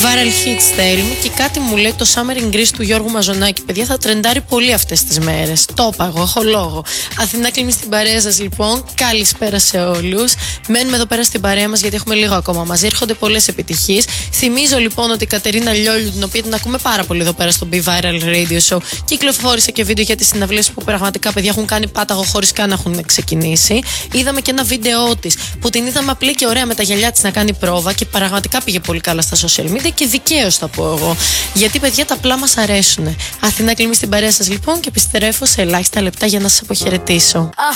Viral hits θέλουμε και κάτι μου λέει το Summer in Greece του Γιώργου Μαζονάκη. Παιδιά, θα τρεντάρει πολύ αυτές τις μέρες. Το είπα εγώ, έχω λόγο. Αθηνά κλείνει στην παρέα σας λοιπόν. Καλησπέρα σε όλους. Μένουμε εδώ πέρα στην παρέα μας γιατί έχουμε λίγο ακόμα μαζί. Έρχονται πολλές επιτυχίες. Θυμίζω λοιπόν ότι η Κατερίνα Λιόλιου, την οποία την ακούμε πάρα πολύ εδώ πέρα στο Be Viral Radio Show, κυκλοφόρησε και βίντεο για τις συναυλίες που πραγματικά παιδιά έχουν κάνει πάταγο χωρίς καν να έχουν ξεκινήσει. Είδαμε και ένα βίντεο της που την είδαμε απλή και ωραία με τα γυαλιά της να κάνει πρόβα και πραγματικά πήγε πολύ καλά στα social media και δικαίως θα πω εγώ. Γιατί παιδιά τα απλά μας αρέσουν. Αθηνά κλείνει στην παρέα σας λοιπόν και επιστρέφω σε ελάχιστα λεπτά για να σας αποχαιρετήσω.